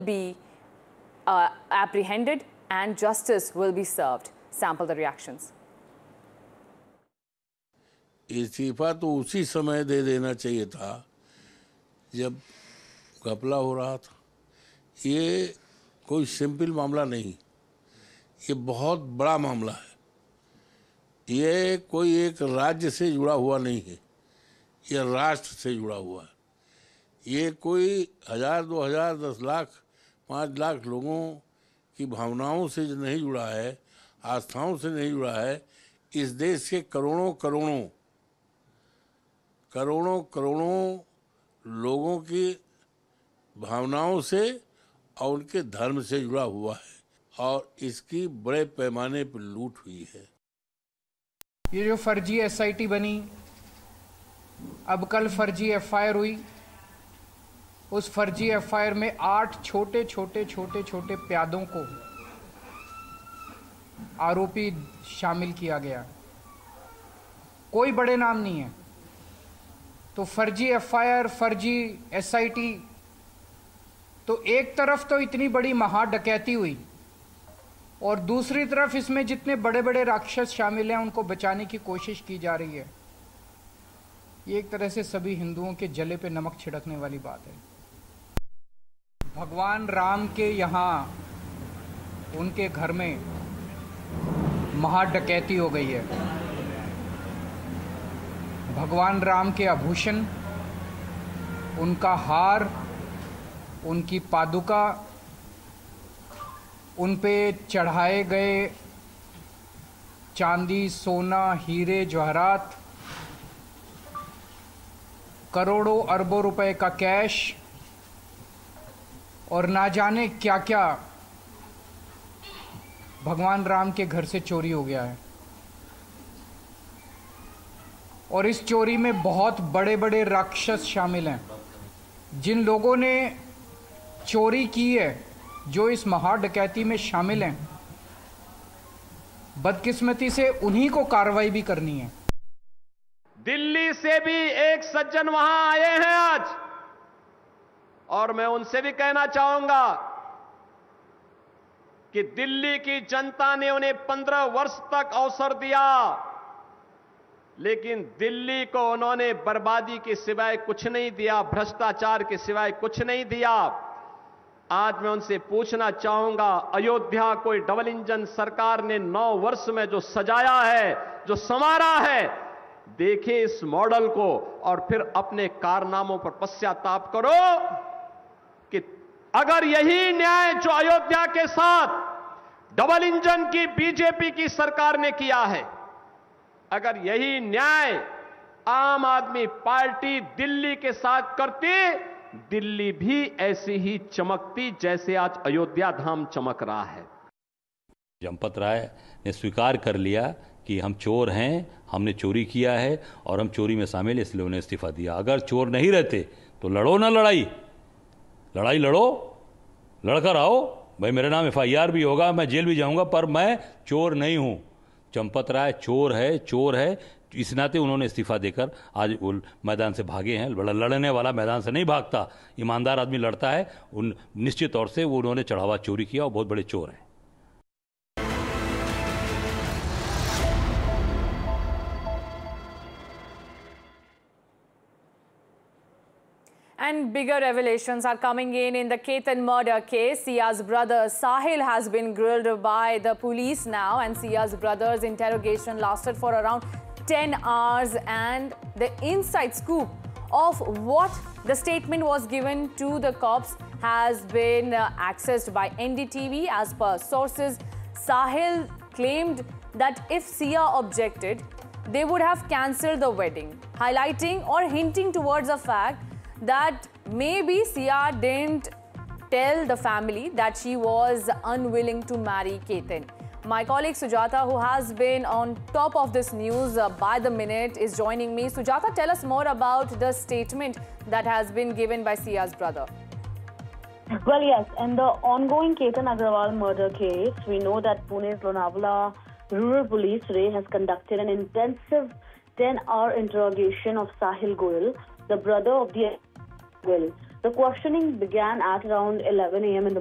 be apprehended and justice will be served. Sample the reactions. इस्तीफा तो उसी समय दे देना चाहिए था जब घपला हो रहा था। ये कोई सिंपल मामला नहीं, ये बहुत बड़ा मामला है। ये कोई एक राज्य से जुड़ा हुआ नहीं है, ये राष्ट्र से जुड़ा हुआ है। ये कोई 1000, 2000, 10 लाख, 5 लाख लोगों की भावनाओं से नहीं जुड़ा है, आस्थाओं से नहीं जुड़ा है। इस देश के करोड़ों करोड़ों लोगों की भावनाओं से और उनके धर्म से जुड़ा हुआ है और इसकी बड़े पैमाने पर लूट हुई है। ये जो फर्जी एसआईटी बनी, अब कल फर्जी एफआईआर हुई, उस फर्जी एफआईआर में 8 छोटे प्यादों को आरोपी शामिल किया गया। कोई बड़े नाम नहीं है। तो फर्जी एफआईआर, फर्जी एसआईटी, तो एक तरफ तो इतनी बड़ी महा डकैती हुई और दूसरी तरफ इसमें जितने बड़े बड़े राक्षस शामिल हैं उनको बचाने की कोशिश की जा रही है। ये एक तरह से सभी हिंदुओं के जले पे नमक छिड़कने वाली बात है। भगवान राम के यहाँ उनके घर में महा डकैती हो गई है। भगवान राम के आभूषण, उनका हार, उनकी पादुका, उन पे चढ़ाए गए चांदी, सोना, हीरे, जवाहरात, करोड़ों अरबों रुपए का कैश और ना जाने क्या क्या भगवान राम के घर से चोरी हो गया है। और इस चोरी में बहुत बड़े बड़े राक्षस शामिल हैं। जिन लोगों ने चोरी की है, जो इस महा डकैती में शामिल हैं, बदकिस्मती से उन्हीं को कार्रवाई भी करनी है। दिल्ली से भी एक सज्जन वहां आए हैं आज, और मैं उनसे भी कहना चाहूंगा कि दिल्ली की जनता ने उन्हें 15 वर्ष तक अवसर दिया, लेकिन दिल्ली को उन्होंने बर्बादी के सिवाय कुछ नहीं दिया, भ्रष्टाचार के सिवाय कुछ नहीं दिया। आज मैं उनसे पूछना चाहूंगा, अयोध्या कोई डबल इंजन सरकार ने 9 वर्ष में जो सजाया है, जो संवारा है, देखिए इस मॉडल को और फिर अपने कारनामों पर पश्चाताप करो कि अगर यही न्याय जो अयोध्या के साथ डबल इंजन की बीजेपी की सरकार ने किया है, अगर यही न्याय आम आदमी पार्टी दिल्ली के साथ करती, दिल्ली भी ऐसी ही चमकती जैसे आज अयोध्या धाम चमक रहा है। चंपत राय ने स्वीकार कर लिया कि हम चोर हैं, हमने चोरी किया है और हम चोरी में शामिल, इसलिए उन्हें इस्तीफा दिया। अगर चोर नहीं रहते तो लड़ो ना लड़ाई लड़ो, लड़कर आओ। भाई मेरे नाम एफआईआर भी होगा, मैं जेल भी जाऊंगा, पर मैं चोर नहीं हूं। चंपत राय चोर है, इस नाते उन्होंने इस्तीफा देकर आज मैदान से भागे हैं। लड़ने वाला मैदान से नहीं भागता, ईमानदार आदमी लड़ता है। उन निश्चित तौर से वो उन्होंने चढ़ावा चोरी किया और बहुत बड़े चोर हैं। And bigger revelations are coming in the Ketan murder case. Sia's brother Sahil has been grilled by the police now, and Sia's brother's interrogation lasted for around 10 hours, and the inside scoop of what the statement was given to the cops has been accessed by NDTV. As per sources, Sahil claimed that if Sia objected, they would have cancelled the wedding, highlighting or hinting towards the fact that maybe Sia didn't tell the family that she was unwilling to marry Ketan. My colleague Sujata, who has been on top of this news by the minute, is joining me. Sujata, tell us more about the statement that has been given by Sia's brother. Well, yes, in the ongoing Ketan Agrawal murder case, we know that Pune's Lonavala Rural Police today has conducted an intensive 10-hour interrogation of Sahil Goyal, the brother of the Goyal. The questioning began at around 11 a.m. in the